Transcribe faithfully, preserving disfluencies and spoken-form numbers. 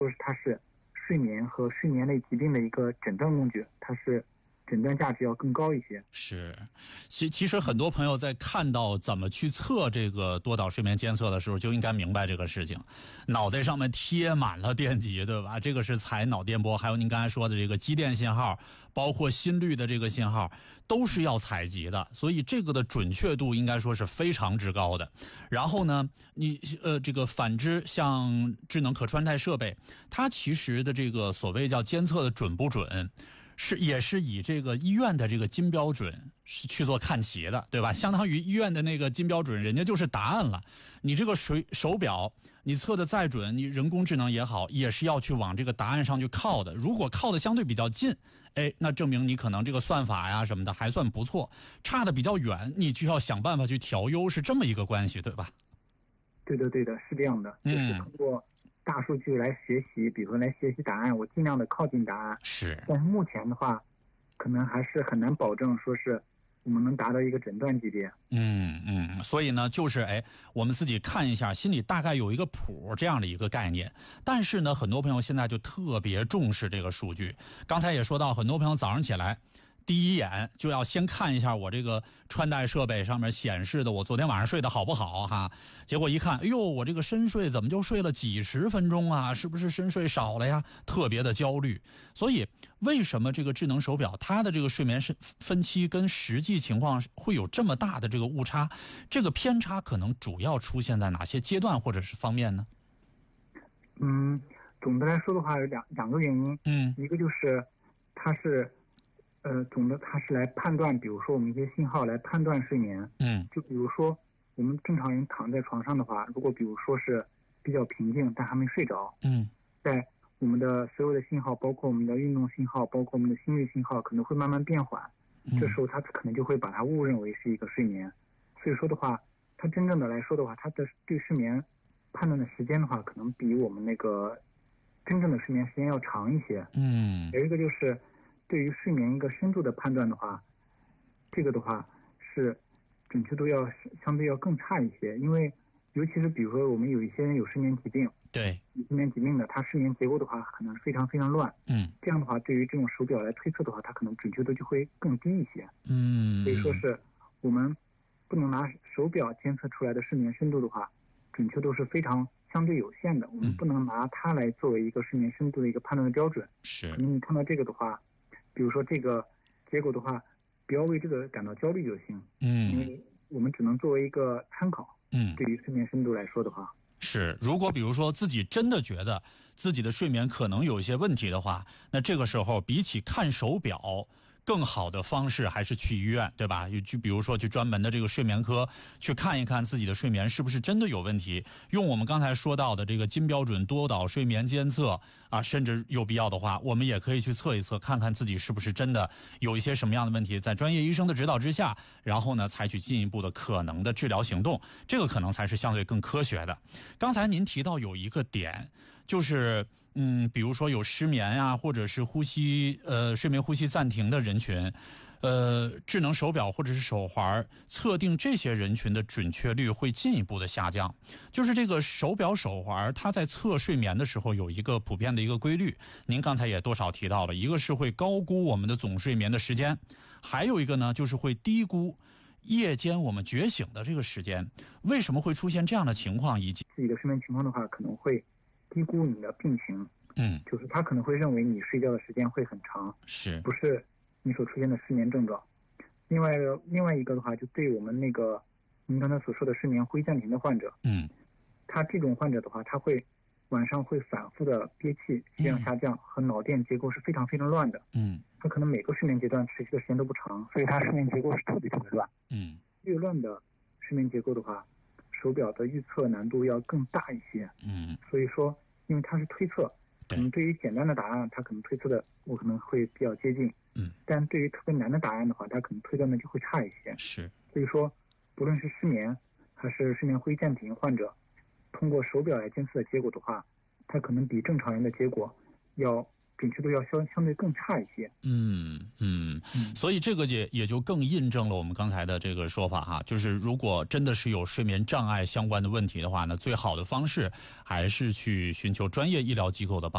说是它是睡眠和睡眠类疾病的一个诊断工具，它是诊断价值要更高一些。 是，其其实很多朋友在看到怎么去测这个多导睡眠监测的时候，就应该明白这个事情。脑袋上面贴满了电极，对吧？这个是采脑电波，还有您刚才说的这个肌电信号，包括心率的这个信号，都是要采集的。所以这个的准确度应该说是非常之高的。然后呢，你呃这个反之，像智能可穿戴设备，它其实的这个所谓叫监测的准不准，是也是以这个医院的这个金标准是去做看齐的，对吧？相当于医院的那个金标准，人家就是答案了。你这个水手表，你测的再准，你人工智能也好，也是要去往这个答案上去靠的。如果靠的相对比较近，哎，那证明你可能这个算法呀什么的还算不错；差的比较远，你就要想办法去调优，是这么一个关系，对吧？ 对的，对的，是这样的，就是通过大数据来学习，比如说来学习答案，我尽量的靠近答案。 是， 但是目前的话，可能还是很难保证说是我们能达到一个诊断级别。 嗯嗯，所以呢，就是哎，我们自己看一下，心里大概有一个谱这样的一个概念。但是呢，很多朋友现在就特别重视这个数据。刚才也说到，很多朋友早上起来，第一眼就要先看一下我这个穿戴设备上面显示的我昨天晚上睡得好不好哈。结果一看，哎呦，我这个深睡怎么就睡了几十分钟啊？是不是深睡少了呀？特别的焦虑。所以为什么这个智能手表它的这个睡眠分期跟实际情况会有这么大的这个误差？这个偏差可能主要出现在哪些阶段或者是方面呢？ 嗯，总的来说的话有两两个原因。 嗯， 一个就是它是呃，总的它是来判断，比如说我们一些信号来判断睡眠。 嗯， 就比如说我们正常人躺在床上的话，如果比如说是比较平静但还没睡着， 嗯， 在我们的所有的信号，包括我们的运动信号，包括我们的心率信号，可能会慢慢变缓。这时候它可能就会把它误认为是一个睡眠。所以说的话，它真正的来说的话，它的对睡眠判断的时间的话，可能比我们那个真正的睡眠时间要长一些。 嗯， 有一个就是对于睡眠一个深度的判断的话，这个的话是准确度要相对要更差一些。因为尤其是比如说我们有一些人有睡眠疾病， 对， 有睡眠疾病的，他睡眠结构的话可能非常非常乱。 嗯， 这样的话对于这种手表来推测的话，它可能准确度就会更低一些。 嗯， 所以说是我们不能拿手表监测出来的睡眠深度的话，准确度是非常相对有限的。我们不能拿它来作为一个睡眠深度的一个判断的标准。 是， 可能你看到这个的话，比如说这个结果的话，不要为这个感到焦虑就行。 嗯， 因为我们只能作为一个参考。 嗯， 对于睡眠深度来说的话， 是，如果比如说自己真的觉得自己的睡眠可能有一些问题的话，那这个时候比起看手表，更好的方式还是去医院，对吧？就比如说去专门的这个睡眠科去看一看自己的睡眠是不是真的有问题，用我们刚才说到的这个金标准多导睡眠监测啊，甚至有必要的话，我们也可以去测一测，看看自己是不是真的有一些什么样的问题，在专业医生的指导之下，然后呢采取进一步的可能的治疗行动，这个可能才是相对更科学的。刚才您提到有一个点，就是嗯，比如说有失眠呀、啊，或者是呼吸呃睡眠呼吸暂停的人群，呃，智能手表或者是手环测定这些人群的准确率会进一步的下降。就是这个手表手环它在测睡眠的时候有一个普遍的一个规律，您刚才也多少提到了，一个是会高估我们的总睡眠的时间，还有一个呢就是会低估夜间我们觉醒的这个时间。为什么会出现这样的情况，以及自己的睡眠情况的话，可能会低估你的病情。 嗯， 就是他可能会认为你睡觉的时间会很长， 是不是你所出现的失眠症状。另外一个另外一个的话，就对我们那个您刚才所说的睡眠呼吸暂停的患者， 嗯， 他这种患者的话，他会晚上会反复的憋气、血氧下降、嗯、和脑电结构是非常非常乱的。嗯，他可能每个睡眠阶段持续的时间都不长，所以他睡眠结构是特别特别乱。 嗯， 越乱的睡眠结构的话，手表的预测难度要更大一些。 嗯， 所以说，因为它是推测。可能对于简单的答案，它可能推测的我可能会比较接近，嗯，但对于特别难的答案的话，它可能推断的就会差一些。 是， 所以说，不论是失眠还是睡眠呼吸暂停患者，通过手表来监测的结果的话，它可能比正常人的结果要准确度要相相对更差一些。 嗯嗯，所以这个也也就更印证了我们刚才的这个说法哈，就是如果真的是有睡眠障碍相关的问题的话呢，最好的方式还是去寻求专业医疗机构的帮助。